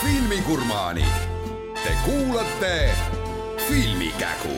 filmigurmaani. Te kuulate Filmikägu.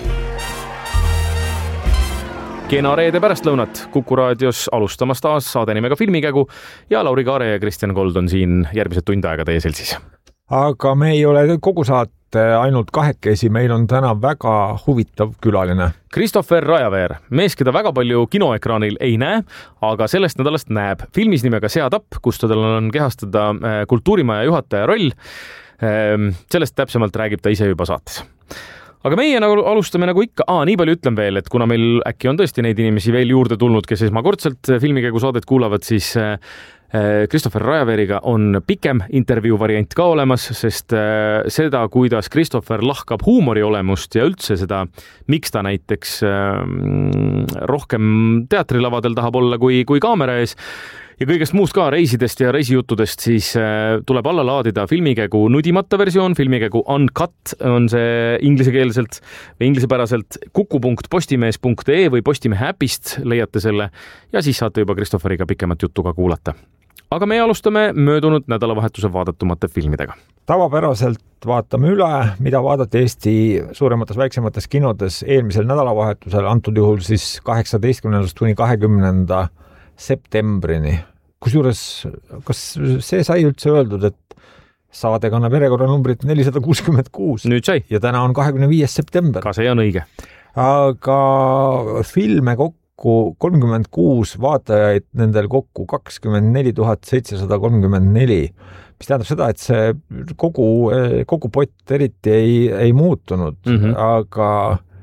Kena reede pärastlõunat Kuku raadios alustamas taas saade nimega Filmikägu ja Lauri Kaare ja Kristjan Kold on siin järgmised tund aega teie seltsis. Aga me ei ole kogu saate ainult kahekesi, meil on täna väga huvitav külaline. Christopher Rajaveer, mees, keda väga palju kinoekraanil ei näe, aga sellest nädalast näeb. Filmis nimega Seatapp, kus tal on kehastada kultuurimaja juhataja roll. Sellest täpsemalt räägib ta ise juba saates. Aga meie alustame nagu ikka, nii palju ütlen veel, et kuna meil äkki on tõesti neid inimesi veel juurde tulnud, kes esmakordselt Filmikägu saadet kuulavad, siis Christopher Rajaveeriga on pikem intervjuu variant ka olemas, sest seda, kuidas Christopher lahkab huumori olemust ja üldse seda, miks ta näiteks rohkem teatrilavadel tahab olla kui kaamera ees, ja kõigest muust ka reisidest ja reisijuttudest, siis tuleb alla laadida Filmikägu nudimata versioon, Filmikägu Uncut on see inglisekeelselt või inglisepäraselt kuku.postimees.ee või Postimehe äpist leiate selle ja siis saate juba Christopheriga pikemat juttu ka kuulata. Aga me alustame möödunud nädalavahetuse vaadatumate filmidega. Tavapäraselt vaatame üle, mida vaadati Eesti suuremates väiksemates kinodes eelmisel nädalavahetusel, antud juhul siis 18. kuni 20. septembrini. Kusjuures, kas see sai üldse öeldud, et saade kannab järjekorranumbrit 466? Nüüd sai. Ja täna on 25. september. Ka see on õige. Aga filme kokku 36, vaatajaid nendel kokku 24 734, mis tähendab seda, et see kogu pott eriti ei muutunud, aga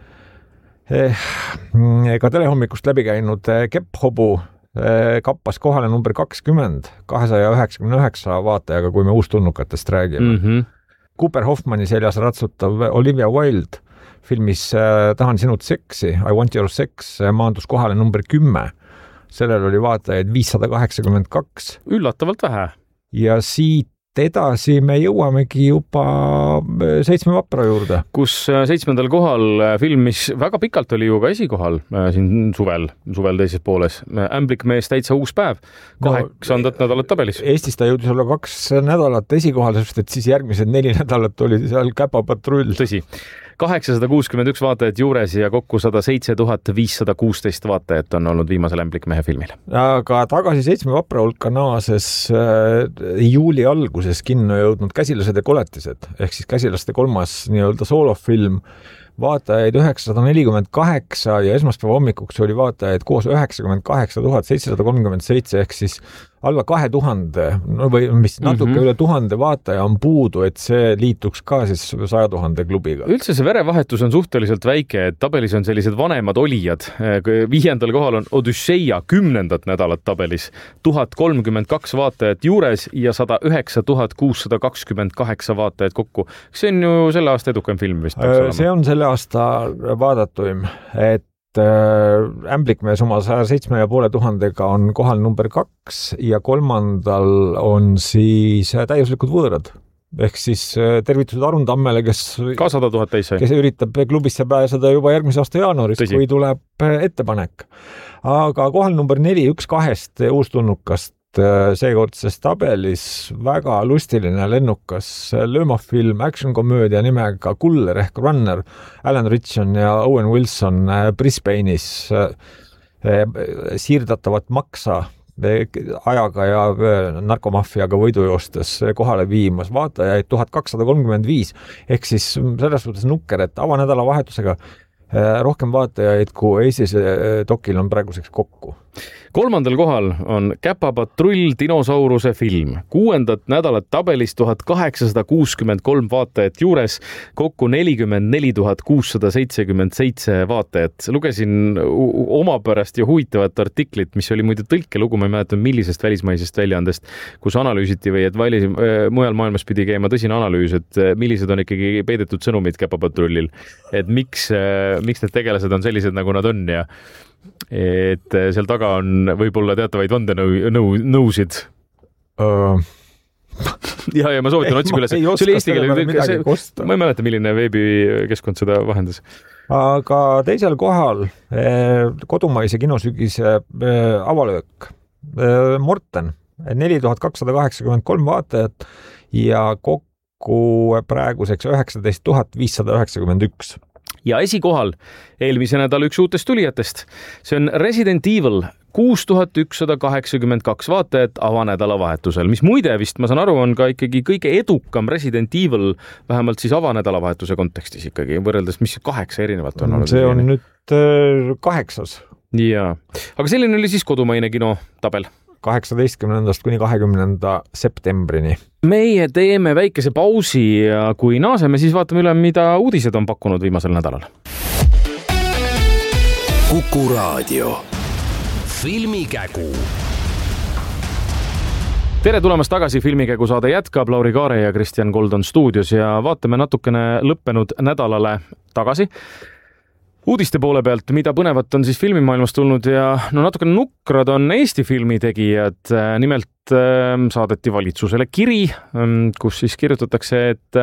ka telehommikust läbi käinud Kepphobu kappas kohale number 20, 299 vaatajaga, kui me uustulnukatest räägime. Cooper Hoffmani seljas ratsutav Olivia Wilde filmis Tahan sinut seksi, I want your sex, maandus kohale number 10. Sellel oli vaatajaid 582. Üllatavalt vähe. Ja siit edasi me jõuamegi juba 7 vapra juurde. Kus 7. kohal film, mis väga pikalt oli ju ka esikohal siin suvel teises pooles. Ämblikmees täitsa uus päev. 8. nädalat tabelis. Eestis ta jõudis olla 2 nädalat esikohal, sest et siis järgmised 4 nädalat oli seal Käpapatrull. Tõsi. 861 vaatajat juures ja kokku 107 516 vaatajat on olnud viimasel Ämblikmehe filmil. Aga tagasi 7 vapra hulka naases juuli alguses kinno jõudnud Käsilased ja koletised, ehk siis Käsilaste 3. nii-öelda soolofilm, vaatajaid 948 ja esmaspäeva hommikuks oli vaatajaid koos 98 737 ehk siis alla 2000, või mis natuke üle 1000 vaataja on puudu, et see liituks ka siis 100 000 klubiga. Üldse see verevahetus on suhteliselt väike, et tabelis on sellised vanemad olijad. 5. kohal on Odüsseia 10. nädalat tabelis, 1032 vaatajat juures ja 109 628 vaatajat kokku. See on ju selle aasta edukam film vist. See on selle aasta vaadatuim, et Ämblikmees oma 107,500 on kohal number 2 ja 3. on siis Täiuslikud võõrad. Ehk siis tervitused Arun Tammele, kes ka 100 000 täis sai. Kes üritab klubisse pääseda juba järgmise aasta jaanuaris, kui tuleb ettepanek. Aga kohal number 4, 1-2 uustulnukast seekordses tabelis väga lustiline lennukas löömafilm, action-komöödia nimega Kuller ehk Runner, Alan Ritchson ja Owen Wilson Brisbane'is siirdatavat maksa ajaga ja narkomaffiaga võidujoostes kohale viimas, vaatajaid 1235, ehk siis selles suhtes nukker, et avanädala vahetusega rohkem vaatajaid kui Eestis dokil on praeguseks kokku. 3. kohal on Käpapatrull dinosauruse film. 6. nädalat tabelis 1863 vaatajat juures, kokku 44 677 vaatajat. Lugesin omapärast ja huvitavat artiklit, mis oli muide tõlkelugu, ma ei mäleta millisest välismaisest väljaandest, kus analüüsiti või et mujal maailmas pidi käima tõsine analüüs, et millised on ikkagi peidetud sõnumid Käpapatrullil, et miks need tegelased on sellised, nagu nad on ja et seal taga on võib-olla teatavaid vandenõusid. Ja ma soovitan otsime üles. See oli eesti keele, ma ei mäleta, milline veebikeskkond seda vahendas. Aga teisel kohal kodumaise kinosügise avalöök Morten, 4283 vaatajat ja kokku praeguseks 19 591. Ja esikohal eelmise nädala üks uutest tulijatest. See on Resident Evil 6182 vaatajat avanädalavahetusel, mis muide vist, ma saan aru, on ka ikkagi kõige edukam Resident Evil, vähemalt siis avanädalavahetuse kontekstis ikkagi, võrreldes, mis 8 erinevat on olnud. See on nüüd 8. Jaa, aga selline oli siis kodumaine kino tabel. 18. kuni 20. septembrini. Meie teeme väikese pausi ja kui naaseme, siis vaatame üle, mida uudised on pakkunud viimasel nädalal. Kuku Raadio. Filmikägu. Tere tulemast tagasi, Filmikägu saade jätkab. Lauri Kaare ja Kristjan Goldon stuudios ja vaatame natukene lõppenud nädalale tagasi. Uudiste poole pealt, mida põnevat on siis filmimaailmast tulnud ja natukene nukrad on Eesti filmitegijad. Nimelt saadeti valitsusele kiri, kus siis kirjutatakse,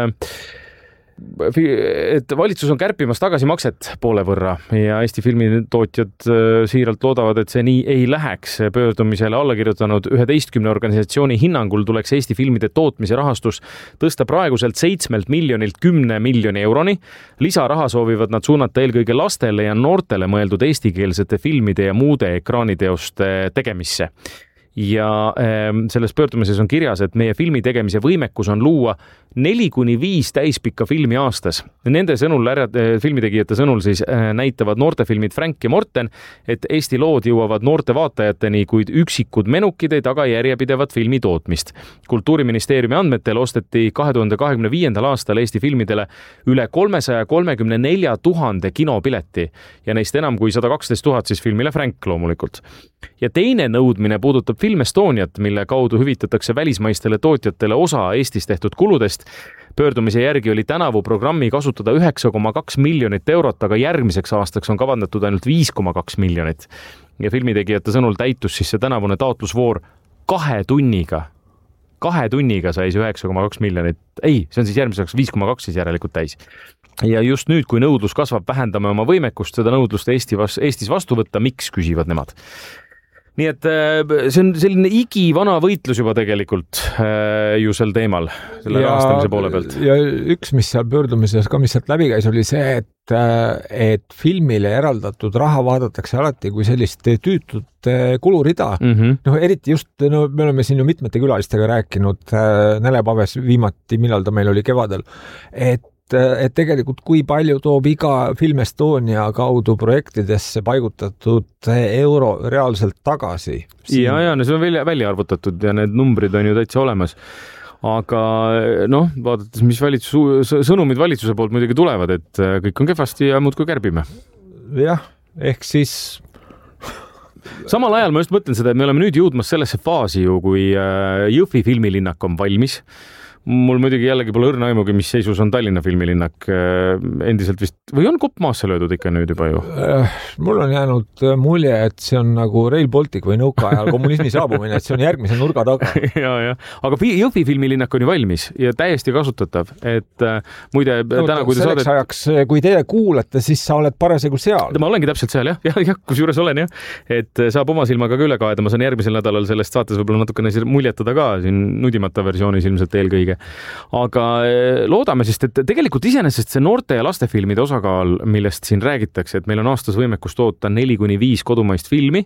et valitsus on kärpimas tagasimakset poole võrra ja Eesti filmitootjad siiralt loodavad, et see nii ei läheks. Pöördumisele alla kirjutanud 11 organisatsiooni hinnangul tuleks Eesti filmide tootmise rahastus tõsta praeguselt 7 miljonilt 10 miljoni euroni. Lisaraha soovivad nad suunata eelkõige lastele ja noortele mõeldud eestikeelsete filmide ja muude ekraaniteoste tegemisse. Ja selles pöördumises on kirjas, et meie filmi tegemise võimekus on luua 4-5 täispikka filmi aastas. Nende sõnul, filmitegijate sõnul siis näitavad noortefilmid Frank ja Morten, et Eesti lood jõuavad noorte vaatajateni, kuid üksikud menukid ei taga järjepidevat filmi tootmist. Kultuuriministeeriumi andmetel osteti 2025. aastal Eesti filmidele üle 334 000 kinopileti ja neist enam kui 112 000 siis filmile Frank loomulikult. Ja teine nõudmine puudutab Film Estoniat, mille kaudu hüvitatakse välismaistele tootjatele osa Eestis tehtud kuludest. Pöördumise järgi oli tänavu programmi kasutada 9,2 miljonit eurot, aga järgmiseks aastaks on kavandatud ainult 5,2 miljonit. Ja filmitegijate sõnul täitus siis see tänavune taotlusvoor 2 tunniga. 2 tunniga sai see 9,2 miljonit. Ei, see on siis järgmiseks 5,2 siis järelikult täis. Ja just nüüd, kui nõudlus kasvab, vähendame oma võimekust seda nõudlust Eestis vastu võtta, miks küsivad nemad. Nii et see on selline igivana võitlus juba tegelikult ju sel teemal, selle rahastamise poole pealt. Ja üks, mis seal pöördumises ka, mis sealt läbi käis, oli see, et filmile eraldatud raha vaadatakse alati kui sellist tüütut kulurida. Eriti just, me oleme siin ju mitmete külalistega rääkinud, Nele Paves viimati, millal ta meil oli kevadel, et tegelikult kui palju toob iga Film Estonia kaudu projektidesse paigutatud euro reaalselt tagasi. Ja, see on välja arvutatud ja need numbrid on ju täitsa olemas. Aga vaadates, mis sõnumid valitsuse poolt muidugi tulevad, et kõik on kehvasti ja muudkui kärbime. Jah, ehk siis... Samal ajal ma just mõtlen seda, et me oleme nüüd jõudmas sellesse faasi ju, kui Jõhvi filmilinnak on valmis. Mul muidugi jällegi pole õrna aimugi, mis seisus on Tallinna filmilinnak endiselt vist, või on kopp maasse löödud ikka nüüd juba ju? Mul on jäänud mulje, et see on nagu Rail Baltic või nõukaajal kommunismi saabumine, et see on järgmise nurga taga. Ja. Aga Jõhvi filmilinnak on ju valmis ja täiesti kasutatav, et muide täna, kui te selleks ajaks, kui teie kuulate, siis sa oled parasjagu seal. Ma olengi täpselt seal, jah, kus juures olen, jah. Et saab oma silmaga ka üle kaeda, ma saan järgmisel nädalal sellest saates võib-olla natukene muljetada ka siin nudimata versioonis ilmselt eelkõige. Aga loodame siis, et tegelikult iseenesest see noorte ja lastefilmide osakaal, millest siin räägitakse, et meil on aastas võimekus toota 4-5 kodumaist filmi,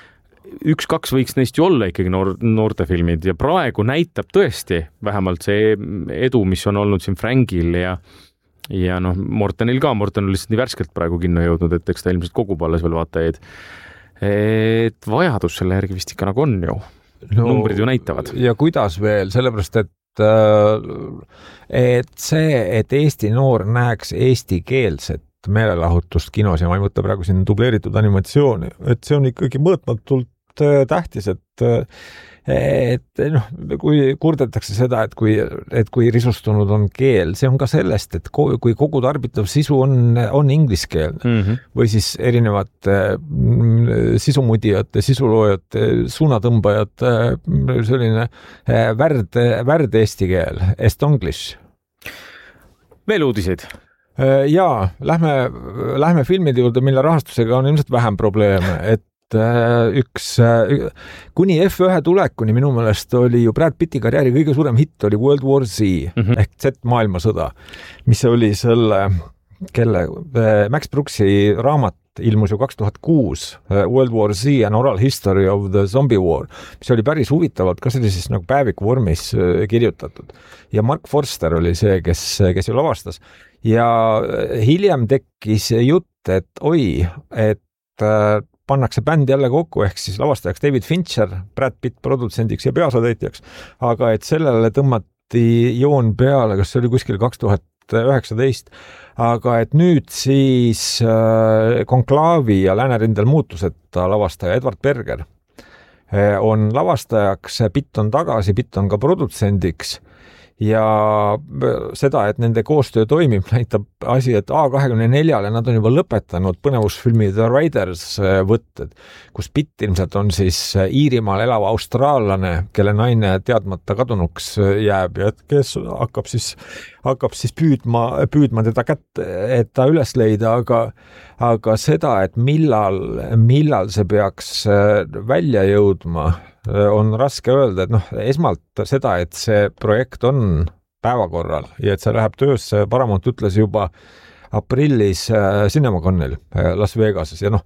1-2 võiks neist ju olla ikkagi noortefilmid ja praegu näitab tõesti vähemalt see edu, mis on olnud siin Frankil ja Mortenil ka. Morten on lihtsalt nii värskelt praegu kinno jõudnud, et eks ta ilmselt kogub alles veel vaatajaid. Et vajadus selle järgi vist ikka nagu on ju. Numbrid ju näitavad. Ja kuidas veel, sellepärast, et see, et Eesti noor näeks eestikeelset meelelahutust kinos ja ma ei mõtle praegu siin dubleeritud animatsiooni, et see on ikkagi mõõtmatult tähtis, et kui kurdetakse seda, et kui risustunud on keel, see on ka sellest, et kui kogu tarbitav sisu on ingliskeelne või siis erinevate sisumudijate, sisuloojate, suunatõmbajate selline värd eesti keel, estonglish. Veel uudiseid? Jaa, lähme filmide juurde, mille rahastusega on ilmselt vähem probleeme, et kuni F1 tulekuni minu meelest oli ju Brad Pitti karjääri kõige suurem hitt oli World War Z ehk Z-maailmasõda, mis oli Max Brookesi raamat ilmus ju 2006, World War Z and Oral History of the Zombie War, mis oli päris huvitavalt ka sellises nagu päeviku vormis kirjutatud. Ja Mark Forster oli see, kes ju lavastas. Ja hiljem tekkis jutt, et pannakse bänd jälle kokku, ehk siis lavastajaks David Fincher, Brad Pitt produtsendiks ja peasatäitjaks, aga et sellele tõmmati joon peale, kas see oli kuskil 2019, aga et nüüd siis Konklaavi ja Läänerindel muutuseta lavastaja Edward Berger on lavastajaks, Pitt on tagasi, Pitt on ka produtsendiks ja seda, et nende koostöö toimib, näitab asi, et A24-le nad on juba lõpetanud põnevusfilmi The Riders võtted, kus Pitt ilmselt on siis Iirimaal elav austraallane, kelle naine teadmata kadunuks jääb ja kes hakkab siis püüdma teda kätt, et ta üles leida, aga seda, et millal see peaks välja jõudma, on raske öelda, et esmalt seda, et see projekt on päevakorral ja et see läheb töösse, Paramount ütles juba aprillis CinemaConil Las Vegases ja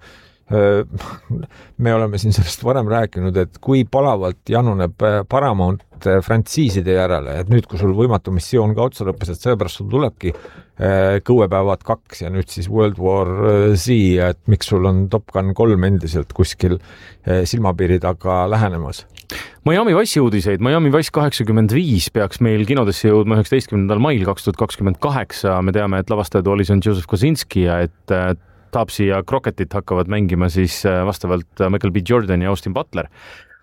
me oleme siin sellest varem rääkinud, et kui palavalt januneb Paramount frantsiiside järele, et nüüd, kui sul võimatu missioon ka otsa lõppes, et seepärast sul tulebki Kõuepäevad 2 ja nüüd siis World War Z, et miks sul on Top Gun 3 endiselt kuskil silmapiiri taga lähenemas. Miami Vice'i uudiseid. Miami Vice 85 peaks meil kinodesse jõudma 19. mail 2028. Me teame, et lavastajad Alison Joseph Kosinski ja et Taapsi ja Crocketit hakkavad mängima siis vastavalt Michael B. Jordan ja Austin Butler.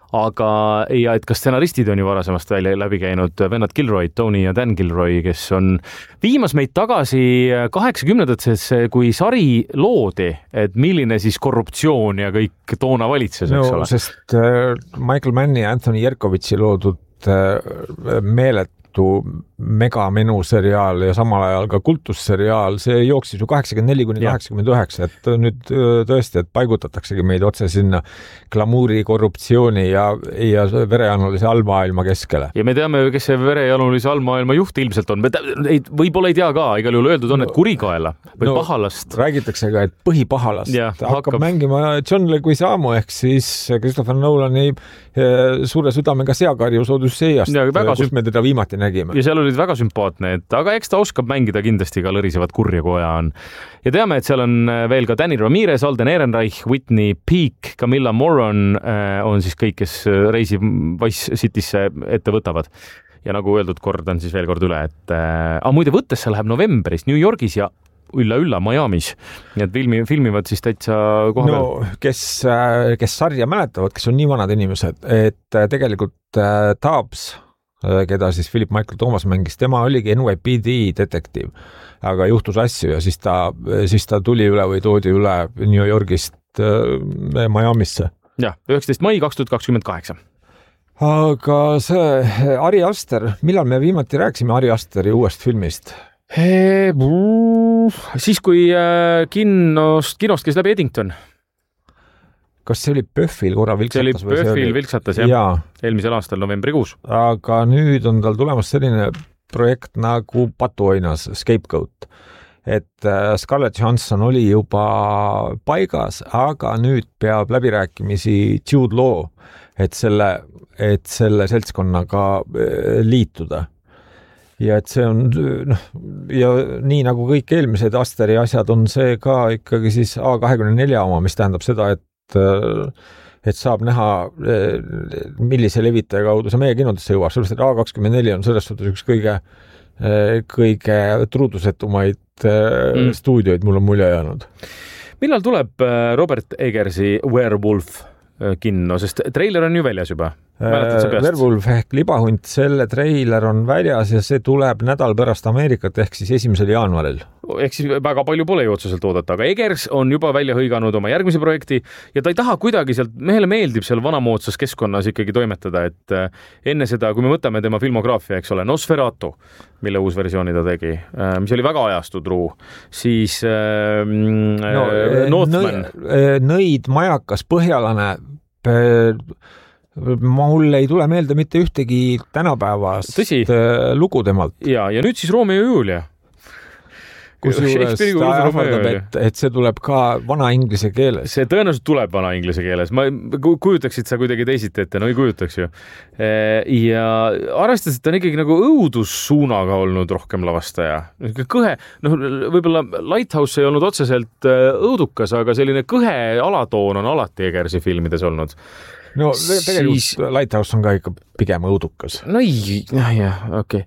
Aga ja et ka stsenaristid on ju varasemast välja läbi käinud vennad Gilroy, Tony ja Dan Gilroy, kes on viimas meid tagasi 80-ndatesse, kui sari loodi, et milline siis korruptsioon ja kõik toona valitses, eks ole? Sest Michael Mann ja Anthony Yerkovitši loodud meeletu megamenu seriaal ja samal ajal ka kultusseriaal, see jooksis ju 84–89, et nüüd tõesti, et paigutataksegi meid otse sinna glamuuri, korruptsiooni ja verejanulise allmaailma keskele. Ja me teame, kes see verejanulise allmaailma juht ilmselt on. Võib-olla ei tea ka, igal juhul öeldud on, et kurikaela või pahalast. Räägitakse ka, et põhipahalast. Hakkab mängima John Leguizamo ehk siis Christopher Nolani suure südamega seakarjus Odüsseast, kus me teda viimati nägime. Ja seal olid väga sümpaatne, aga eks ta oskab mängida kindlasti ka lõrisevat kurja, kui aja on. Ja teame, et seal on veel ka Danny Ramirez, Alden Ehrenreich, Whitney Peak, Camilla Moron on siis kõik, kes reisi Vice Citysse ette võtavad. Ja nagu öeldud, kordan siis veel kord üle, et muide võttesse läheb novembris New Yorgis ja ülla Miamis. Nii et filmivad siis täitsa koha peal. Kes sarja mäletavad, kes on nii vanad inimesed, et tegelikult Taabs, keda siis Philip Michael Thomas mängis, tema oligi NYPD detektiiv, aga juhtus asju ja siis ta tuli üle või toodi üle New Yorgist Miamisse. Ja, 19. mai 2028. Aga see Ari Aster, millal me viimati rääkisime Ari Asteri uuest filmist? Siis, kui kinost käis läbi Eddington. Kas see oli Pöffil korra vilksatas? See oli Pöffil vilksatas, jah. Eelmisel aastal novembrikuus. Aga nüüd on tal tulemas selline projekt nagu Patuoinas, Scapegoat. Et Scarlett Johansson oli juba paigas, aga nüüd peab läbirääkimisi Jude Law, et selle seltskonnaga liituda. Ja et see on, ja nii nagu kõik eelmised Asteri asjad on see ka ikkagi siis A24 oma, mis tähendab seda, et saab näha, millise levitaja kaudu see meie kinodesse jõuab, sellepärast, et A24 on selles suhtes üks kõige truudusetumaid stuudioid, mul on mulje jäänud. Millal tuleb Robert Eggersi Werewolf kinno, sest treiler on ju väljas juba. Werewolf ehk libahunt, selle treiler on väljas ja see tuleb nädal pärast Ameerikat ehk siis 1. jaanuaril. Ehk siis väga palju pole ju otseselt oodata, aga Egers on juba välja hõiganud oma järgmise projekti ja ta ei taha kuidagi sealt, mehele meeldib seal vanamoodsas keskkonnas ikkagi toimetada, et enne seda, kui me võtame tema filmograafia, eks ole, Nosferatu, mille uus versiooni ta tegi, mis oli väga ajastu truu, siis Northman. Nõid, majakas, põhjalane, mul ei tule meelde mitte ühtegi tänapäevast lugu temalt. Ja nüüd siis Romeo ja Julia. Kusjuures ta ähvardab, et see tuleb ka vana inglise keeles. See tõenäoliselt tuleb vana inglise keeles. Ma kujutaksid sa kuidagi teisiti ette, no ei kujutaks ju. Ja arvestades, et ta on ikkagi nagu õudussuunaga olnud rohkem lavastaja. Kõhe, võib-olla Lighthouse ei olnud otseselt õudukas, aga selline kõhe alatoon on alati Egersi filmides olnud. No tegelikult Lighthouse on ka ikka pigem õudukas. No jah, okei.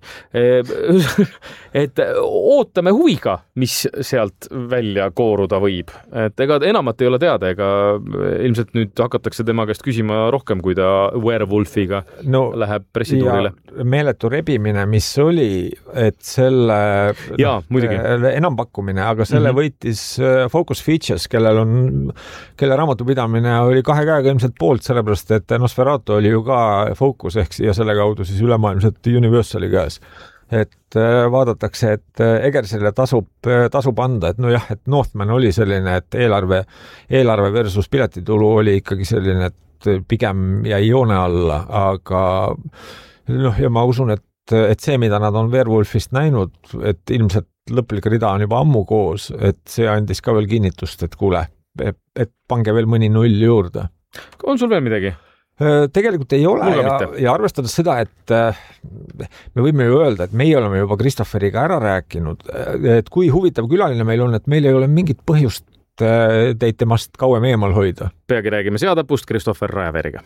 Et ootame huviga, mis sealt välja kooruda võib. Et ega enamat ei ole teada, ega ilmselt nüüd hakatakse tema käest küsima rohkem, kui ta Werewolfiga läheb pressituurile. Meeletu rebimine, mis oli, et selle enampakkumine, aga selle võitis Focus Features, kelle raamatupidamine oli 2 käega ilmselt poolt, sellepärast et Nosferatu oli ju ka Focus ehk ja selle kaudu siis ülemaailmselt Universali käes. Et vaadatakse, et Egersile tasub anda, et et Northman oli selline, et eelarve versus piletitulu oli ikkagi selline, et pigem jäi joone alla, aga ja ma usun, et see, mida nad on Werewolfist näinud, et ilmselt lõplik rida on juba ammu koos, et see andis ka veel kinnitust, et kuule, et pange veel mõni 0 juurde. On sul veel midagi? Tegelikult ei ole ja arvestades seda, et me võime ju öelda, et meie oleme juba Christopheriga ära rääkinud, et kui huvitav külaline meil on, et meil ei ole mingit põhjust teid temast kauem eemal hoida. Peagi räägime Seadapust Christopher Raeveeriga.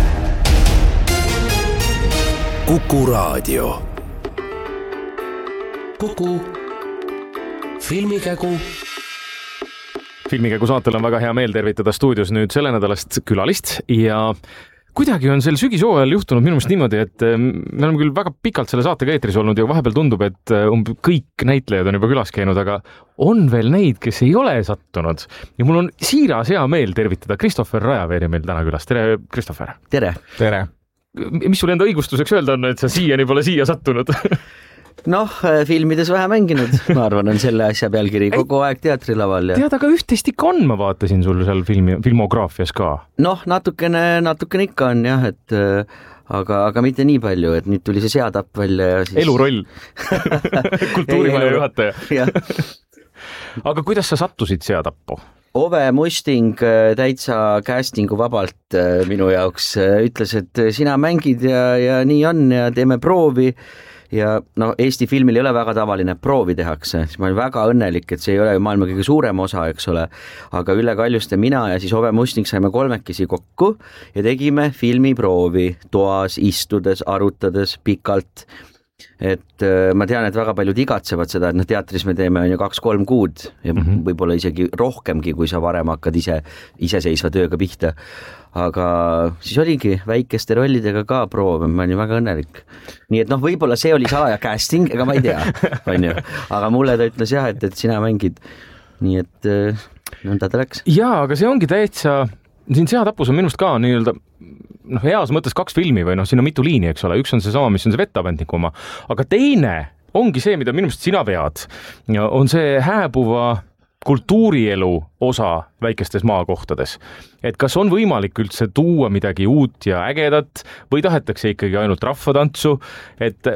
Kuku Raadio. Kuku Filmikägu. Filmikägu saatel on väga hea meel tervitada stuudios nüüd selle nädalast külalist ja kuidagi on sel sügishooajal juhtunud minu meelest niimoodi, et me oleme küll väga pikalt selle saatega eetris olnud ja vahepeal tundub, et kõik näitlejad on juba külas käinud, aga on veel neid, kes ei ole sattunud. Ja mul on siiras hea meel tervitada Christopher Raeveeri meil täna külas. Tere, Christopher! Tere! Tere! Mis sul enda õigustuseks öelda on, et sa siiani pole siia sattunud? Filmides vähe mänginud, ma arvan, on selle asja pealkiri kogu aeg teatrilaval. Tead, aga üht-teist ikka on, ma vaatasin sul seal filmograafias ka. Natukene ikka on jah, et aga mitte nii palju, et nüüd tuli see Seadapp välja ja siis... Eluroll. Kultuurimaja juhataja. Aga kuidas sa sattusid Seadappu? Ove Musting täitsa castingu vabalt minu jaoks ütles, et sina mängid ja nii on ja teeme proovi. Ja Eesti filmil ei ole väga tavaline, proovi tehakse, siis ma olin väga õnnelik, et see ei ole maailma kõige suurem osa, eks ole, aga Ülle Kaljuste, mina ja siis Ove Musting saime 3 kokku ja tegime filmiproovi toas, istudes, arutades pikalt. Et ma tean, et väga paljud igatsevad seda, et teatris me teeme 2-3 kuud ja võib-olla isegi rohkemgi, kui sa varem hakkad iseseisva tööga pihta. Aga siis oligi väikeste rollidega ka proov, ma olin väga õnnelik. Nii et võib-olla see oli salaja casting, ega ma ei tea, on ju. Aga mulle ta ütles jah, et sina mängid. Nii et nõnda ta läks. Jaa, aga see ongi täitsa, siin Seadapus on minust ka nii-öelda heas mõttes 2 filmi või siin on mitu liini, eks ole. Üks on see sama, mis on see Vetapendniku oma. Aga teine ongi see, mida minu meelest sina vead. On see hääbuva kultuurielu osa väikestes maakohtades. Et kas on võimalik üldse tuua midagi uut ja ägedat või tahetakse ikkagi ainult rahvatantsu? Et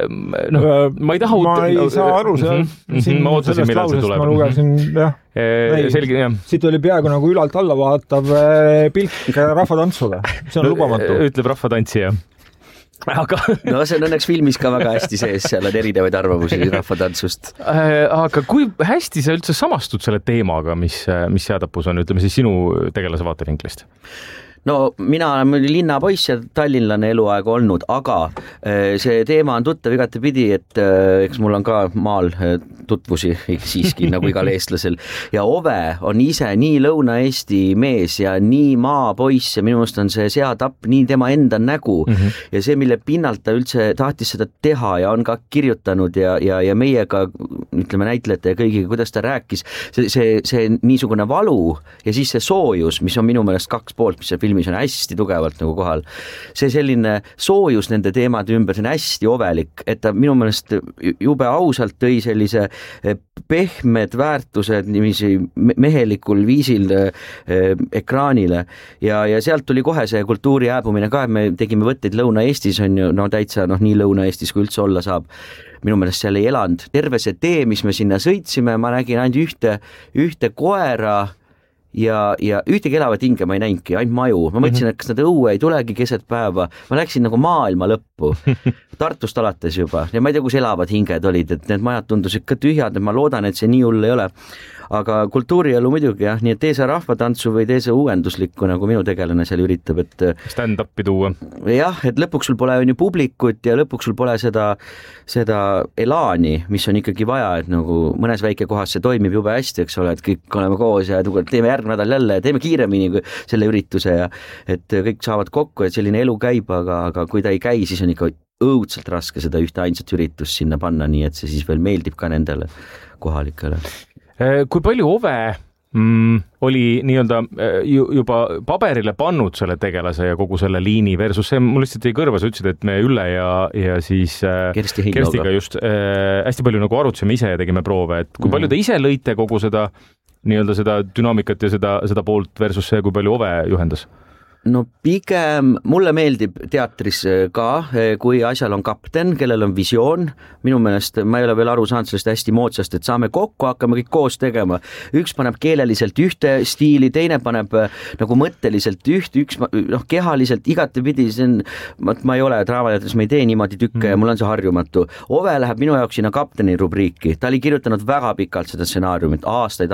ma ei taha Ma ei saa aru ma ootasin, millal see tuleb. Ma lugesin, jah. Selge, jah. Siit oli peaaegu nagu ülalt alla vaatav pilk rahvatantsuga. See on lubamatu. Ütleb rahvatantsija. Aga... see on õnneks filmis ka väga hästi sees, seal on erinevaid arvamusi rahvatantsust. Aga kui hästi sa üldse samastud selle teemaga, mis Seadapus on, ütleme siis sinu tegelase vaatevinklist? no mina olen linnapoiss ja tallinlane eluaeg olnud, aga see teema on tuttav igatepidi, et eks mul on ka maal tutvusi siiski nagu igal eestlasel ja Ove on ise nii Lõuna-Eesti mees ja nii maapoiss ja minu meelest on see seatapp nii tema enda nägu ja see, mille pinnalt ta üldse tahtis seda teha ja on ka kirjutanud ja meiega, ütleme näitlejate ja kõigiga, kuidas ta rääkis, see niisugune valu ja siis see soojus, mis on minu meelest 2 poolt, mis see filmis on hästi tugevalt nagu kohal. See selline soojus nende teemade ümber, see on hästi ovelik, et ta minu meelest jube ausalt tõi sellise pehmed väärtused niiviisi mehelikul viisil ekraanile ja sealt tuli kohe see kultuuri hääbumine ka, et me tegime võtteid Lõuna-Eestis on ju, no täitsa nii Lõuna-Eestis kui üldse olla saab. Minu meelest seal ei elanud. Terve see tee, mis me sinna sõitsime, ma nägin ainult ühte koera ja ühtegi elavat hinge ma ei näinudki, ainult maju. Ma mõtlesin, et kas nad õue ei tulegi keset päeva. Ma läksin nagu maailma lõppu. Tartust alates juba. Ja ma ei tea, kus elavad hinged olid, et need majad tundusid ka tühjad, et ma loodan, et see nii hull ei ole. Aga kultuurielu muidugi jah, nii et tee see rahvatantsu või tee see uuenduslikku, nagu minu tegelane seal üritab, et stand-upi tuua. Jah, et lõpuks sul pole ju publikut ja lõpuks sul pole seda elaani, mis on ikkagi vaja, et nagu mõnes väikekohas see toimib jube hästi, eks ole, et kõik oleme koos ja teeme järgmine nädal jälle, teeme kiiremini kui selle ürituse ja et kõik saavad kokku, et selline elu käib, aga kui ta ei käi, siis on ikka õudselt raske seda ühte ainsat üritust sinna panna, nii et see siis veel meeldib ka nendele kohalikele. Kui palju Ove oli nii-öelda juba paberile pannud selle tegelase ja kogu selle liini versus see, mul lihtsalt jäi kõrva, sa ütlesid, et me Ülle ja siis Kerstiga just hästi palju nagu arutasime ise ja tegime proove, et kui palju te ise lõite kogu seda nii-öelda seda dünaamikat ja seda poolt versus see, kui palju Ove juhendas? No pigem mulle meeldib teatris ka, kui asjal on kapten, kellel on visioon. Minu meelest ma ei ole veel aru saanud sellest hästi moodsast, et saame kokku, hakkame kõik koos tegema. Üks paneb keeleliselt ühte stiili, teine paneb nagu mõtteliselt üks kehaliselt igatepidi. Ma ei ole draamateatris, ma ei tee niimoodi tükke ja mul on see harjumatu. Ove läheb minu jaoks sinna kapteni rubriiki. Ta oli kirjutanud väga pikalt seda stsenaariumit, aastaid.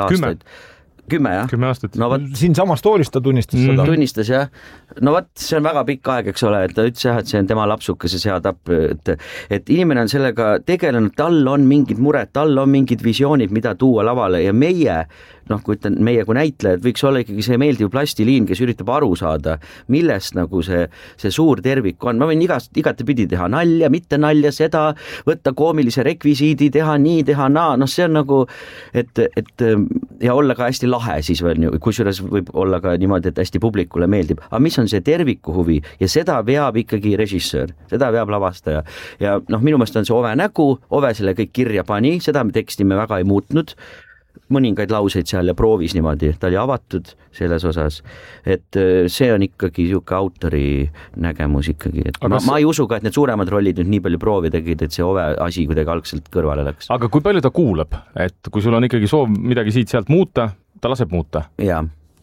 10 jah? 10 aastat. No, siin samas toolis ta tunnistas seda. Tunnistas jah. No see on väga pikk aeg, eks ole, et ta ütles jah, et see on tema lapsuke, see seatapp, et inimene on sellega tegelenud, tal on mingid mured, tal on mingid visioonid, mida tuua lavale ja meie kui ütlen, meie kui näitlejad võiks olla ikkagi see meeldiv plastiliin, kes üritab aru saada, millest nagu see suur tervik on. Ma võin igatepidi teha nalja, mitte nalja, seda, võtta koomilise rekvisiidi, teha nii, teha naa, see on nagu, et ja olla ka hästi lahe siis veel, kusjuures võib olla ka niimoodi, et hästi publikule meeldib. Aga mis on see terviku huvi ja seda veab ikkagi režissöör, seda veab lavastaja. Ja minu meelest on see Ove nägu, Ove selle kõik kirja pani, seda me teksti me väga ei muutnud. Mõningaid lauseid seal ja proovis niimoodi, ta oli avatud selles osas, et see on ikkagi siuke autori nägemus ikkagi, et ma ei usu ka, et need suuremad rollid nüüd nii palju proovi tegid, et see Ove asi kuidagi algselt kõrvale läks. Aga kui palju ta kuulab, et kui sul on ikkagi soov midagi siit sealt muuta, ta laseb muuta? Ja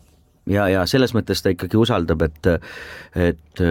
selles mõttes ta ikkagi usaldab, et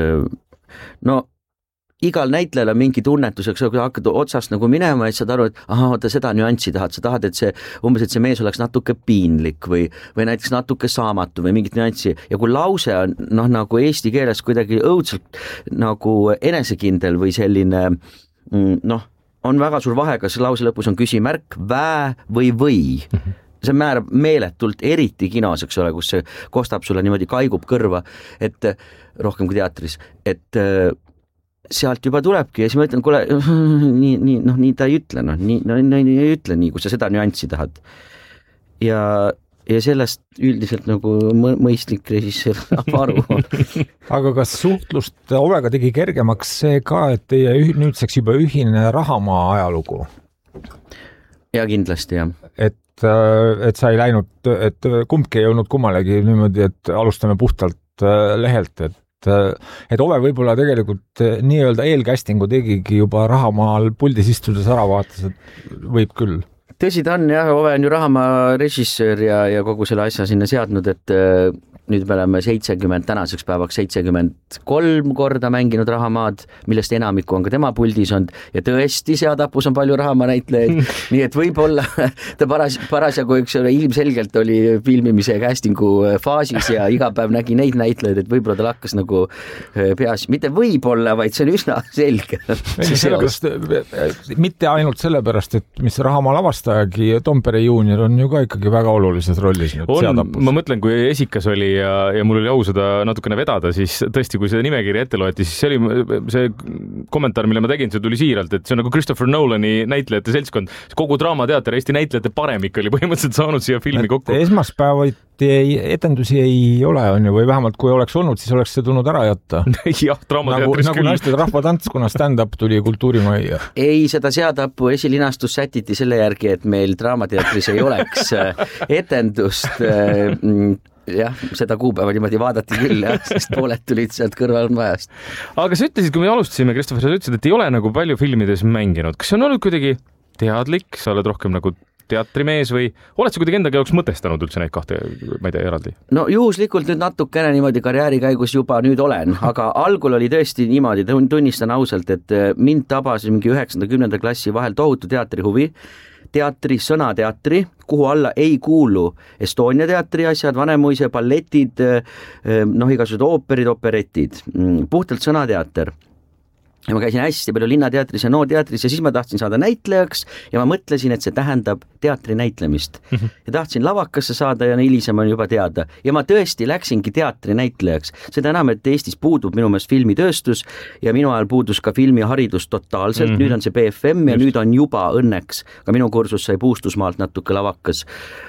igal näitlejal on mingi tunnetuseks, kui hakkad otsast nagu minema, et saad aru, et oota, seda nüanssi tahad, sa tahad, et see mees oleks natuke piinlik või näiteks natuke saamatu või mingit nüanssi. Ja kui lause on nagu eesti keeles kuidagi õudselt nagu enesekindel või selline, on väga suur vahe, kas lause lõpus on küsimärk, vää või. See määrab meeletult, eriti kinos, eks ole, kus see kostab sulle niimoodi, kaigub kõrva, et rohkem kui teatris, et sealt juba tulebki ja siis ma ütlen, kuule, nii ta ei ütle, ei ütle nii, kui sa seda nüanssi tahad. Ja sellest üldiselt nagu mõistlik režissöör saab aru. Aga kas suhtlust Ovega tegi kergemaks see ka, et teie nüüdseks juba ühine Rahamaa ajalugu? Ja kindlasti, jah. Et sa ei läinud, et kumbki ei olnud kummalegi niimoodi, et alustame puhtalt lehelt, et Ove võib-olla tegelikult nii-öelda eelkästingu tegigi juba Rahamaal puldis istudes ära vaatas, et võib küll. Tõsi ta on, jah, Ove on ju Rahamaa režissöör ja kogu selle asja sinna seadnud, et nüüd me oleme 70, tänaseks päevaks 73 korda mänginud Rahamaad, millest enamiku on ka tema puldis olnud ja tõesti Seatapus on palju Rahamaa näitlejaid, nii et võib-olla ta parasjagu, eks ole, ilmselgelt oli filmimise ja castingu faasis ja iga päev nägi neid näitlejaid, et võib-olla tal hakkas nagu peas, mitte võib-olla, vaid see on üsna selge. Mitte ainult sellepärast, et mis Rahamaa lavastajagi Tompere juunior on ju ka ikkagi väga olulises rollis nüüd Seatapus. Ma mõtlen, kui esikas oli ja mul oli au seda natukene vedada, siis tõesti, kui seda nimekirja ette loeti, siis see oli see kommentaar, mille ma tegin, see tuli siiralt, et see on nagu Christopher Nolani näitlejate seltskond. Kogu Draamateater, Eesti näitlejate paremik oli põhimõtteliselt saanud siia filmi kokku. Esmaspäevati etendusi ei ole, on ju, või vähemalt kui oleks olnud, siis oleks see tulnud ära jätta. Jah, Draamateatris nagu naiste rahvatants, kuna stand-up tuli Kultuurimajja. Ei, seda Seatapu esilinastus sätiti selle järgi, et meil Draamateatris ei oleks etendust. Jah, seda kuupäeva niimoodi vaadati küll, sest pooled tulid sealt kõrvalmajast. Aga sa ütlesid, kui me alustasime, Christopher, sa ütlesid, et ei ole nagu palju filmides mänginud. Kas see on olnud kuidagi teadlik? Sa oled rohkem nagu teatrimees või oled sa kuidagi endaga jaoks mõtestanud üldse neid kahte, ma ei tea, eraldi? No juhuslikult nüüd natukene niimoodi karjääri käigus juba nüüd olen, aga algul oli tõesti niimoodi, tunnistan ausalt, et mind tabas mingi 9.–10. klassi vahel tohutu teatrihuvi, sõnateatri, kuhu alla ei kuulu Estonia teatri asjad, Vanemuise balletid, igasugused ooperid, operetid, puhtalt sõnateater. Ja ma käisin hästi palju Linnateatris ja Nooteatris ja siis ma tahtsin saada näitlejaks ja ma mõtlesin, et see tähendab teatri näitlemist. Ja tahtsin lavakasse saada ja hilisem on juba teada. Ja ma tõesti läksingi teatri näitlejaks. Seda enam, et Eestis puudub minu meelest filmitööstus ja minu ajal puudus ka filmiharidus totaalselt. Nüüd on see BFM ja nüüd on juba õnneks. Ka minu kursus sai Puustusmaalt natuke lavakas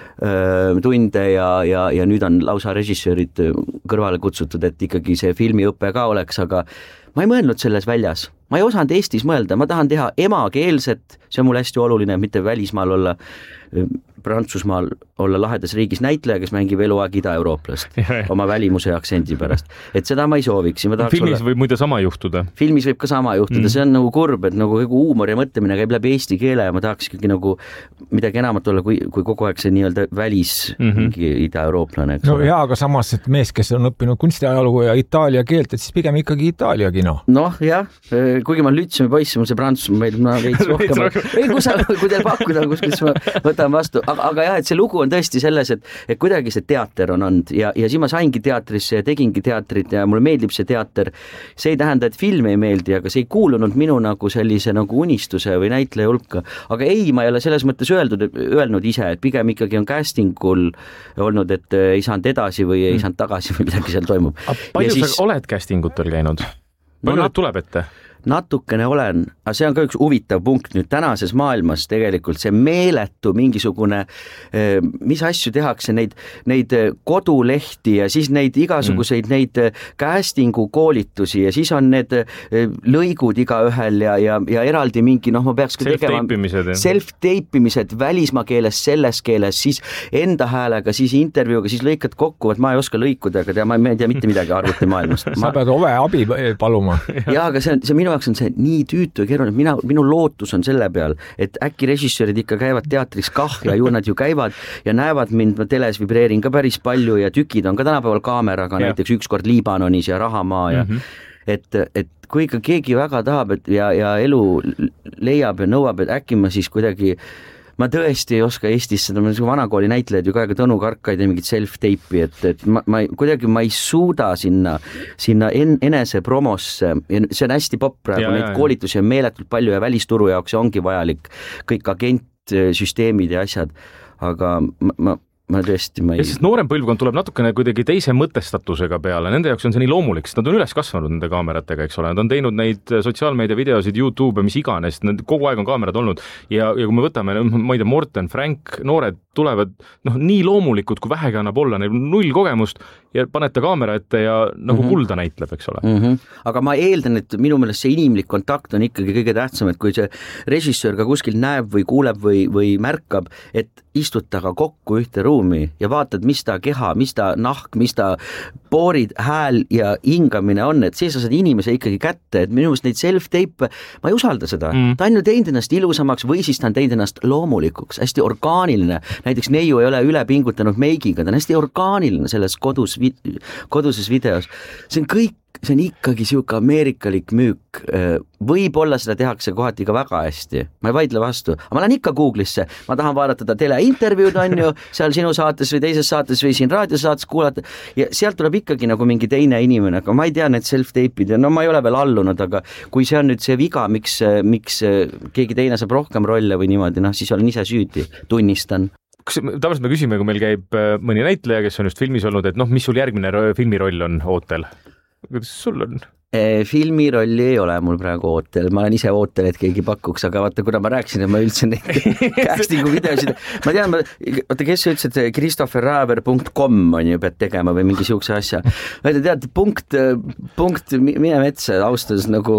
tunde ja nüüd on lausa režissöörid kõrvale kutsutud, et ikkagi see filmiõpe ka oleks, aga ma ei mõelnud selles väljas. Ma ei osanud Eestis mõelda, ma tahan teha emakeelset, see on mul hästi oluline, mitte välismaal olla, Prantsusmaal olla lahedas riigis näitleja, kes mängib eluaeg ida-eurooplast oma välimuse ja aktsendi pärast. Et seda ma ei sooviks. Filmis võib muide sama juhtuda. Filmis võib ka sama juhtuda, see on nagu kurb, et nagu huumor ja mõtlemine käib läbi eesti keele ja ma tahaks ikkagi nagu midagi enamat olla, kui kogu aeg see nii-öelda välis mingi ida-eurooplane. No jaa, aga samas, et mees, kes on õppinud kunstiajalugu ja itaalia keelt, et siis pigem ikkagi Itaalia kino. Noh, jah, kuigi ma lütsime poisse, mul see Prantsusmaa meil veits rohkem. Ei, kui teil pakkuda kuskil, siis ma võtan vastu. Aga jah, et see lugu on tõesti selles, et kuidagi see teater on olnud ja siis ma saingi teatrisse ja tegingi teatrit ja mulle meeldib see teater. See ei tähenda, et film ei meeldi, aga see ei kuulunud minu nagu sellise nagu unistuse või näitleja hulka. Aga ei, ma ei ole selles mõttes öelnud ise, et pigem ikkagi on castingul olnud, et ei saanud edasi või ei saanud tagasi või midagi seal toimub. Palju sa oled castingutel käinud? Palju nüüd tuleb ette? Natukene olen, aga see on ka üks huvitav punkt nüüd tänases maailmas tegelikult, see meeletu mingisugune, mis asju tehakse, neid kodulehti ja siis neid igasuguseid neid castingu koolitusi ja siis on need lõigud igaühel ja eraldi mingi, ma peaks ka tegema self-teipimised välismaa keeles, selles keeles, siis enda häälega, siis intervjuuga, siis lõikad kokku, et ma ei oska lõikuda, aga ma ei tea mitte midagi arvuti maailmast. Sa pead ove abi paluma. Ja, aga see minu jaoks on see nii tüütu ja keeruline, minu lootus on selle peal, et äkki režissöörid ikka käivad teatris ja ju nad ju käivad ja näevad mind, ma teles vibreerin ka päris palju ja tükid on ka tänapäeval kaameraga, näiteks ükskord Liibanonis ja Rahamaa ja et kui ikka keegi väga tahab ja elu leiab ja nõuab, et äkki ma siis kuidagi ma tõesti ei oska Eestis seda, vanakooli näitlejad ju ka Tõnu Karkaid ja mingit self-teipi, et ma ei suuda sinna enese promosse ja see on hästi popp praegu, neid koolitusi on meeletult palju ja välisturu jaoks ongi vajalik kõik agentsüsteemid ja asjad, aga ma tõesti ei... Sest noorem põlvkond tuleb natukene kuidagi teise mõtestatusega peale, nende jaoks on see nii loomulik, sest nad on üles kasvanud nende kaameratega, eks ole, nad on teinud neid sotsiaalmeedia videosid, YouTube, mis iganes, kogu aeg on kaamerad olnud ja kui me võtame, ma ei tea, Morten, Frank, noored tulevad nii loomulikud, kui vähegi annab olla, neil null kogemust ja panete kaamera ette ja nagu kulda näitleb, eks ole. Aga ma eeldan, et minu meelest see inimlik kontakt on ikkagi kõige tähtsam, et kui see režissöör ka kuskil näeb või kuuleb või märkab, et istutaga kokku ühte ruumi ja vaatad, mis ta keha, mis ta nahk, mis ta poorid, hääl ja hingamine on, et see sa saad inimese ikkagi kätte, et minu meelest neid self-tape, ma ei usalda seda. Ta on ju teinud ennast ilusamaks või siis ta on teinud ennast loomulikuks, hästi orgaaniline. Näiteks Neiu ei ole üle pingutanud meigiga, ta on hästi orgaaniline selles kodus koduses videos. See on ikkagi siuke ameerikalik müük. Võib-olla seda tehakse kohati ka väga hästi. Ma ei vaidle vastu. Aga ma lähen ikka Google'isse. Ma tahan vaadata teleintervjuud on ju, seal sinu saates või teises saates või siin raadiosaates kuulata. Ja sealt tuleb ikkagi nagu mingi teine inimene, aga ma ei tea need self-tape'id ja no ma ei ole veel allunud, aga kui see on nüüd see viga, miks keegi teine saab rohkem rolle või niimoodi, siis olen ise süüdi, tunnistan. Tavaliselt me küsime, kui meil käib mõni näitleja, kes on just filmis olnud, et mis sul järgmine filmiroll on ootel? Kuidas sul on? Filmirolli ei ole mul praegu ootel, ma olen ise ootel, et keegi pakuks, aga vaata, kuna ma rääkisin, et ma üldse neid castingu videosid, ma tean, vaata, kes ütles, et christopherraver.com on ju, pead tegema või mingi siukse asja. Tead, punkt, mine metsa, austas nagu,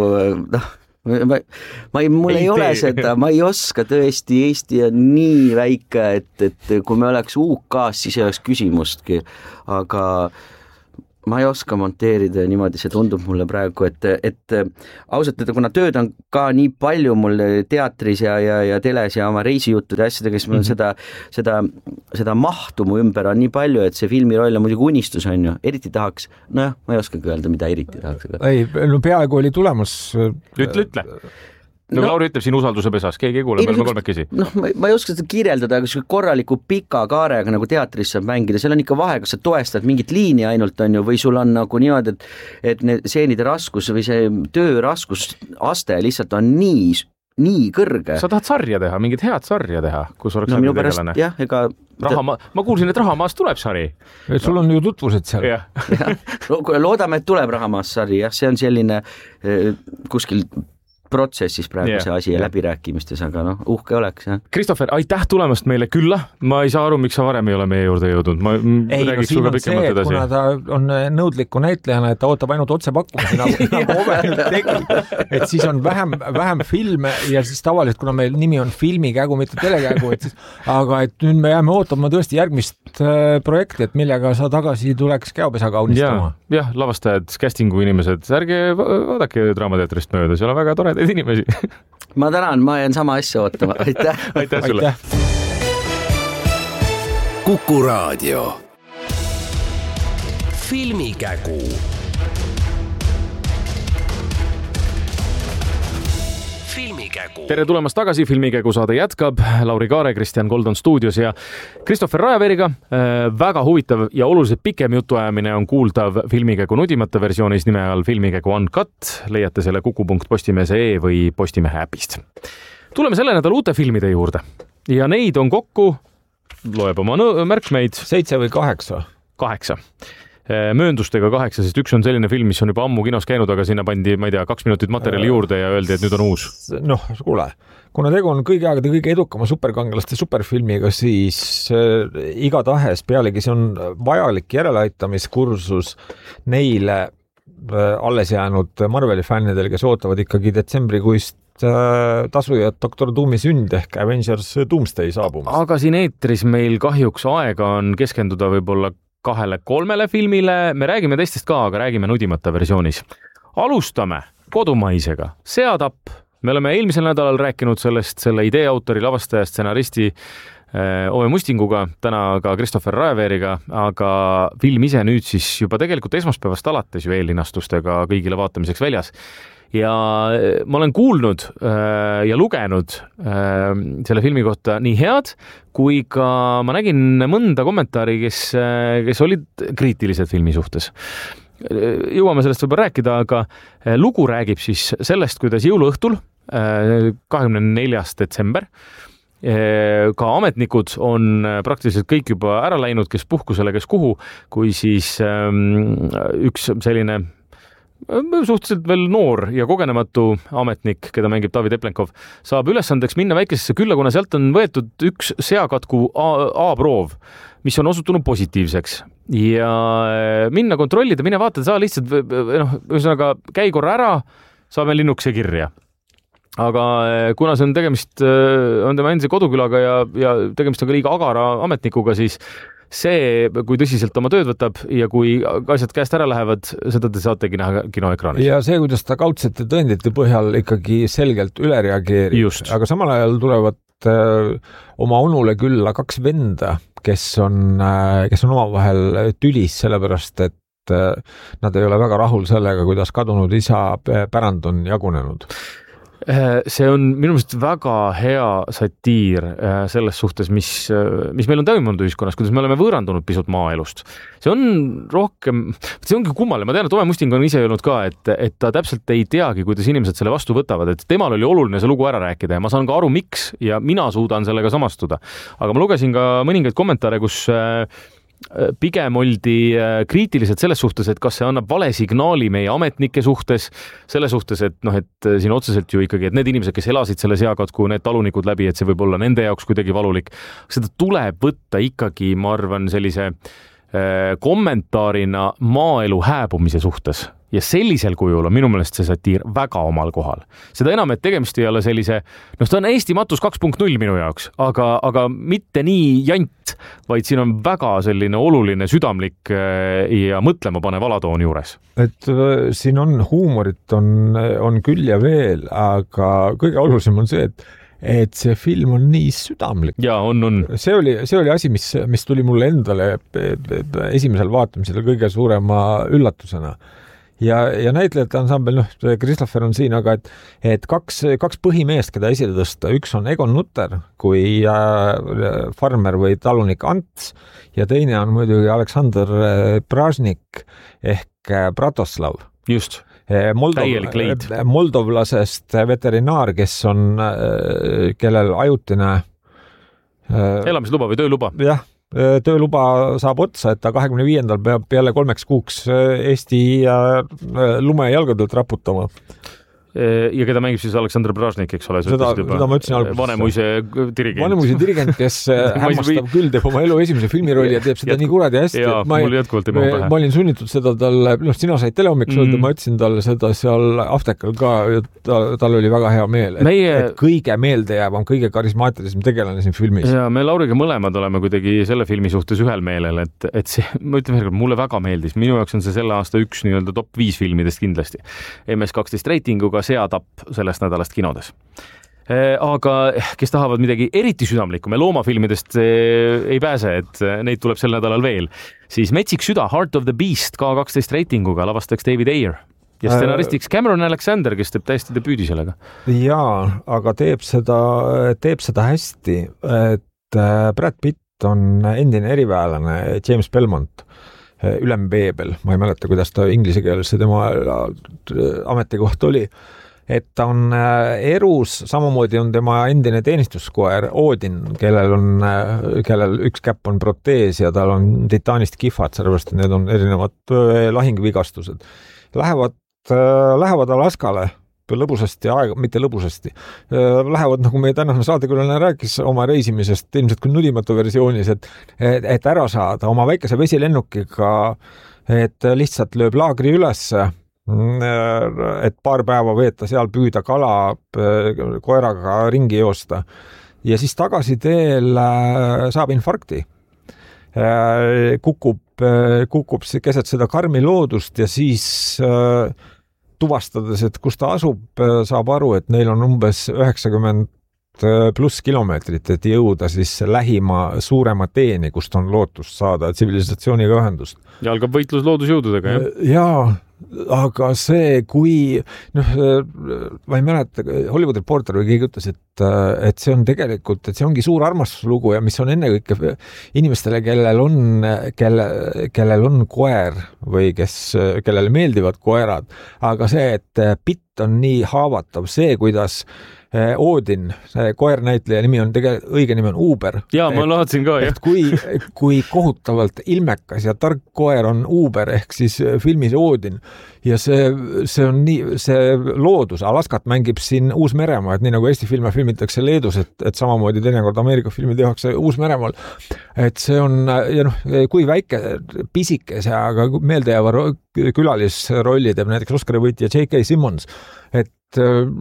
mul ei ole seda, ma ei oska tõesti, Eesti on nii väike, et kui me oleks UK-s, siis ei oleks küsimustki, aga ma ei oska monteerida niimoodi, see tundub mulle praegu, et ausalt, et kuna tööd on ka nii palju mul teatris ja teles ja oma reisijuttude asjadega, siis mul seda mahtu mu ümber on nii palju, et see filmiroll on muidugi unistus on ju, eriti tahaks, ma ei oskagi öelda, mida eriti tahaks. Ei, peaaegu oli tulemus. Ütle. Lauri ütleb siin usalduse pesas, keegi ei kuule, me oleme kolmekesi. Ma ei oska seda kirjeldada, aga korraliku pika kaarega nagu teatris saab mängida, seal on ikka vahe, kas sa toestad mingit liini ainult on ju, või sul on nagu niimoodi, et need seenide raskus või see töö raskusaste lihtsalt on nii kõrge. Sa tahad sarja teha, mingit head sarja teha, kus oleks minu pärast, jah, ega ma kuulsin, et Rahamaast tuleb sari. Sul on ju tutvused seal. Ja. Loodame, et tuleb Rahamaast sari, jah, see on selline kuskil protsessis praegu see asi ja läbirääkimistes, aga uhke oleks. Ja. Christopher, aitäh tulemast meile külla. Ma ei saa aru, miks sa varem ei ole meie juurde jõudnud. Ma räägiks sulle pikemalt edasi. Kuna ta on nõudliku näitlejana, et ta ootab ainult otsepakkumisi nagu Ove tegi, et siis on vähem filme ja siis tavaliselt, kuna meil nimi on filmikägu, mitte telekägu, aga et nüüd me jääme ootama tõesti järgmist projekti, et millega sa tagasi tuleks Käopesa kaunistama. Jah, lavastajad, castingu inimesed, ärge vaadake Draamateatrist mööda, seal on väga toredaid inimesi. Ma tänan, ma jään sama asja ootama. Aitäh. Aitäh sulle. Kuku Raadio. Filmikägu. Tere tulemast tagasi, Filmikägu saade jätkab. Lauri Kaare, Kristjan Goldon stuudios ja Christopher Raeveriga. Väga huvitav ja oluliselt pikem jutuajamine on kuuldav Filmikägu nudimata versioonis nime all Filmikägu Uncut. Leiate selle kuku.postimees.ee või Postimehe äpist. Tuleme selle nädala uute filmide juurde ja neid on kokku, loeb oma märkmeid, 7 või 8? 8. Mööndustega 8, sest üks on selline film, mis on juba ammu kinos käinud, aga sinna pandi, ma ei tea, 2 minutit materjali juurde ja öeldi, et nüüd on uus. Kuule, kuna tegu on kõigi aegade kõige edukama superkangelaste superfilmiga, siis igatahes pealegi see on vajalik järeleaitamiskursus neile alles jäänud Marveli fännidel, kes ootavad ikkagi detsembrikuist tasujad Dr. Doomi sünd ehk Avengers Doomsday saabumast. Aga siin eetris meil kahjuks aega on keskenduda võib-olla 2-3 filmile, me räägime teistest ka, aga räägime nudimata versioonis. Alustame kodumaisega. Seatapp. Me oleme eelmisel nädalal rääkinud sellest, selle idee autori, lavastaja, stsenaristi Ove Mustinguga, täna ka Christopher Raeveriga, aga film ise nüüd siis juba tegelikult esmaspäevast alates ju eellinastustega kõigile vaatamiseks väljas. Ja ma olen kuulnud ja lugenud selle filmi kohta nii head, kui ka ma nägin mõnda kommentaari, kes olid kriitilised filmi suhtes. Jõuame sellest võib rääkida, aga lugu räägib siis sellest, kuidas jõuluõhtul 24. detsember ka ametnikud on praktiliselt kõik juba ära läinud, kes puhkusele, kes kuhu, kui siis üks selline suhteliselt veel noor ja kogenematu ametnik, keda mängib David Eplenkov, saab ülesandeks minna väikesesse külla, kuna sealt on võetud üks seakatku A-proov, mis on osutunud positiivseks. Ja minna kontrollida, mine vaata, saa lihtsalt, ühesõnaga, käi korra ära, saame linnukese kirja. Aga kuna see on tegemist, on tema endise kodukülaga ja tegemist on ka liiga agara ametnikuga, siis see, kui tõsiselt oma tööd võtab ja kui asjad käest ära lähevad, seda te saategi näha kinoekraanis. Ja see, kuidas ta kaudsete tõendite põhjal ikkagi selgelt üle reageerib. Aga samal ajal tulevad oma onule külla 2 venda, kes on omavahel tülis, sellepärast et nad ei ole väga rahul sellega, kuidas kadunud isa pärand on jagunenud. See on minu meelest väga hea satiir selles suhtes, mis meil on toimunud ühiskonnas, kuidas me oleme võõrandunud pisut maaelust. See on rohkem, see ongi kummaline. Ma tean, et Ove Musting on ise öelnud ka, et ta täpselt ei teagi, kuidas inimesed selle vastu võtavad, et temal oli oluline see lugu ära rääkida ja ma saan ka aru, miks ja mina suudan sellega samastuda. Aga ma lugesin ka mõningaid kommentaare, kus pigem oldi kriitilised selles suhtes, et kas see annab vale signaali meie ametnike suhtes, selle suhtes, et et siin otseselt ju ikkagi, et need inimesed, kes elasid selle seakatku, need talunikud läbi, et see võib olla nende jaoks kuidagi valulik. Seda tuleb võtta ikkagi, ma arvan, sellise kommentaarina maaelu hääbumise suhtes. Ja sellisel kujul on minu meelest see satiir väga omal kohal. Seda enam, et tegemist ei ole sellise, see on Eesti matus 2.0 minu jaoks, aga mitte nii jant, vaid siin on väga selline oluline südamlik ja mõtlema panev alatoon juures. Et siin on huumorit on küll ja veel, aga kõige olulisem on see, et see film on nii südamlik. Ja, on. See oli asi, mis tuli mulle endale esimesel vaatamisel kõige suurema üllatusena. Ja näitlejate ansambel, Christopher on siin, aga et kaks põhimeest, keda esile tõsta, üks on Egon Nutter kui farmer või talunik Ants ja teine on muidugi Aleksander Pražnik ehk Bratoslav. Just. Täielik leid. Moldovlasest veterinaar, kellel ajutine elamisluba või tööluba. Jah, tööluba saab otsa, et ta 25. peab jälle 3 kuuks Eesti lume jalgadelt raputama. Ja keda mängib siis Aleksander Pražnik, eks ole? Seda ma ütlesin alguses. Vanemuise dirigent. Vanemuise dirigent, kes hämmastav küll teeb oma elu esimese filmirolli ja teeb seda nii kuradi hästi. Jaa, mul jätkuvalt ei mahu pähe. Ma olin sunnitud seda talle, sina said telehommik öelda, ma ütlesin talle seda seal Aftekal ka, tal oli väga hea meel. Et kõige meelde jääb on kõige karismaatilisem tegelane siin filmis. Ja me Lauriga mõlemad oleme kuidagi selle filmi suhtes ühel meelel, et see, ma ütlen veel kord, mulle väga meeldis. Minu jaoks on see selle aasta üks nii-öelda top 5 filmidest kindlasti. MS12 reitinguga seatapp sellest nädalast kinodes. Aga kes tahavad midagi eriti südamlikku, me loomafilmidest ei pääse, et neid tuleb sel nädalal veel, siis Metsik süda, Heart of the Beast K12 reitinguga lavastaks David Ayer ja stsenaristiks Cameron Alexander, kes teeb täiesti debüüdi sellega. Jaa, aga teeb seda hästi, et Brad Pitt on endine eriväelane James Belmont, ülembeebel, ma ei mäleta, kuidas ta inglise keeles see tema ametikoht oli, et ta on erus, samamoodi on tema endine teenistuskoer Odin, kellel üks käpp on protees ja tal on titaanist kihvad, sellepärast need on erinevad lahingvigastused. Lähevad Alaskale lõbusasti aega, mitte lõbusasti, lähevad, nagu meie tänane saatekülaline rääkis oma reisimisest, ilmselt küll nudimatu versioonis, et ära saada oma väikese vesilennukiga, et lihtsalt lööb laagri ülesse, et paar päeva veeta seal, püüda kala, koeraga ringi joosta ja siis tagasi teel saab infarkti. Kukub keset seda karmi loodust ja siis tuvastades, et kus ta asub, saab aru, et neil on umbes 90 pluss kilomeetrit, et jõuda siis lähima suurema teeni, kust on lootust saada tsivilisatsiooniga ühendust. Ja algab võitlus loodusjõududega, jah? Jaa, aga see, kui ma ei mäleta, Hollywood Reporter või keegi ütles, et see on tegelikult, et see ongi suur armastuslugu ja mis on ennekõike inimestele, kellel on koer või kellele meeldivad koerad, aga see, et Pitt on nii haavatav, see, kuidas Odin, see koernäitleja nimi on õige nimi on Uber. Jaa, ma laadsin ka, jah. Kui kohutavalt ilmekas ja tark koer on Uber ehk siis filmis Odin ja see on nii, see loodus, Alaskat mängib siin Uus-Meremaa, et nii nagu Eesti filme filmitakse Leedus, et samamoodi teinekord Ameerika filmi tehakse Uus-Meremaal, et see on, ja kui väike pisikese, aga meeldejääva külalisrolli teeb näiteks Oscari võitja J.K. Simmons, et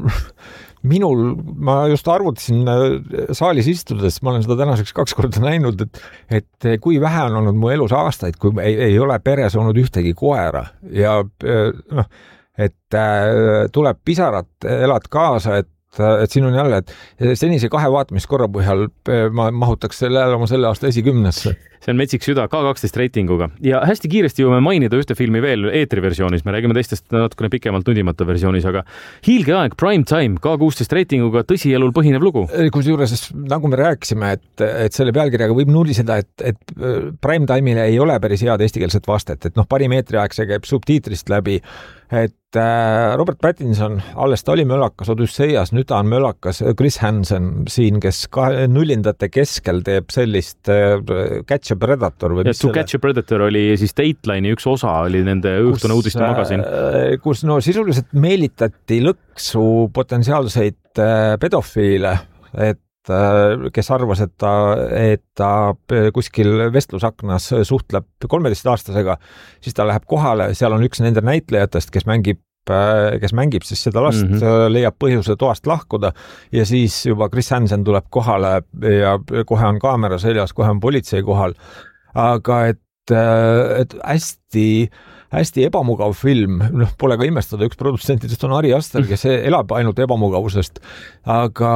ma just arvutasin saalis istudes, ma olen seda tänaseks 2 korda näinud, et kui vähe on olnud mu elus aastaid, kui ei ole peres olnud ühtegi koera ja et tuleb pisarat, elad kaasa, et siin on jälle, et senise 2 vaatamiskorra põhjal ma mahutaks selle aasta esikümnesse. See on metsik süda K12 reitinguga ja hästi kiiresti jõuame mainida ühte filmi veel eetriversioonis, me räägime teistest natukene pikemalt nudimata versioonis, aga Hiilge aeg Prime Time K16 reitinguga tõsielul põhinev lugu. Kusjuures, nagu me rääkisime, et selle pealkirjaga võib nuriseda, et Prime Time'ile ei ole päris head eestikeelset vastet, et parim eetriaeg see käib subtiitrist läbi, et Robert Pattinson, alles ta oli mölakas Odysseias, nüüd ta on mölakas Chris Hansen siin, kes nullindate keskel teeb sellist Catch a Predator või mis selle? Catch a Predator oli siis Dateline'i üks osa, oli nende õhtune uudiste magasin. Kus sisuliselt meelitati lõksu potentsiaalseid pedofiile, kes arvas, et ta kuskil vestlusaknas suhtleb 13-aastasega, siis ta läheb kohale, seal on üks nende näitlejatest, kes mängib siis seda last, leiab põhjuse toast lahkuda ja siis juba Chris Hansen tuleb kohale ja kohe on kaamera seljas, kohe on politsei kohal. Aga et hästi ebamugav film, pole ka imestada, üks produtsentidest on Ari Aster, kes elab ainult ebamugavusest, aga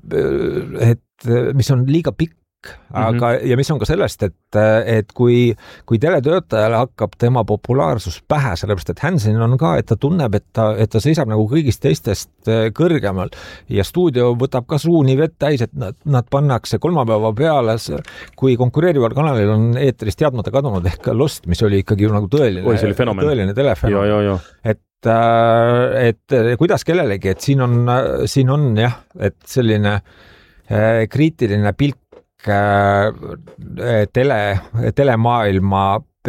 mis on liiga pikk, aga ja mis on ka sellest, et kui teletöötajale hakkab tema populaarsus pähe, sellepärast et Hansen on ka, et ta tunneb, et ta seisab nagu kõigist teistest kõrgemal ja stuudio võtab ka suu nii vett täis, et nad pannakse kolmapäeva peale, kui konkureerival kanalil on eetris teadmata kadunud ehk Lost, mis oli ikkagi nagu tõeline telefenomen. Et kuidas kellelegi, et siin on jah, et selline kriitiline pilk telemaailma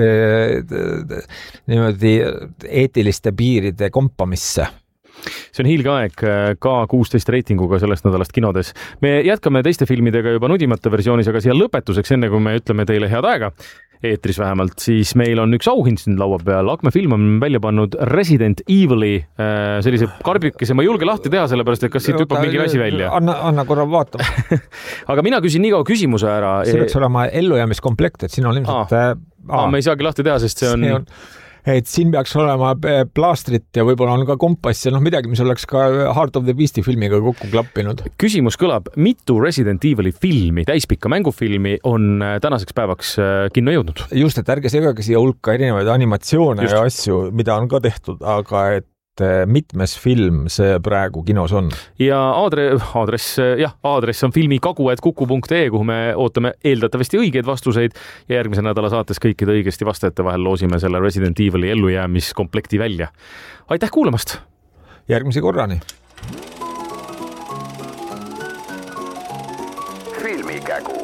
niimoodi eetiliste piiride kompamisse. See on Hiilge aeg K16 reitinguga sellest nädalast kinodes. Me jätkame teiste filmidega juba nudimata versioonis, aga siia lõpetuseks, enne kui me ütleme teile head aega, eetris vähemalt, siis meil on üks auhind siin laua peal. Akme film on välja pannud Resident Evil'i sellise karbikese, ma ei julge lahti teha, sellepärast, et kas siit hüppab mingi asi välja. Anna korra vaatama. Aga mina küsin nii kaua küsimuse ära. See peaks olema ellujäämiskomplekt, et siin on ilmselt... me ei saagi lahti teha, sest see on... Et siin peaks olema plaastrit ja võib-olla on ka kompass ja midagi, mis oleks ka Heart of the Beast'i filmiga kokku klappinud. Küsimus kõlab, mitu Resident Evil'i filmi, täispikka mängufilmi on tänaseks päevaks kinno jõudnud? Just, et ärge segage siia hulka erinevaid animatsioone ja asju, mida on ka tehtud, aga et mitmes film see praegu kinos on. Ja aadress on filmikagu@kuku.ee, kuhu me ootame eeldatavasti õigeid vastuseid ja järgmise nädala saates kõikide õigesti vastajate vahel loosime selle Resident Evil'i ellujäämiskomplekti välja. Aitäh kuulamast! Järgmise korrani! Filmikägu.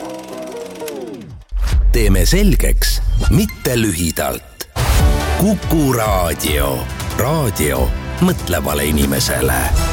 Teeme selgeks, mitte lühidalt. Kuku Raadio. Raadio mõtlevale inimesele.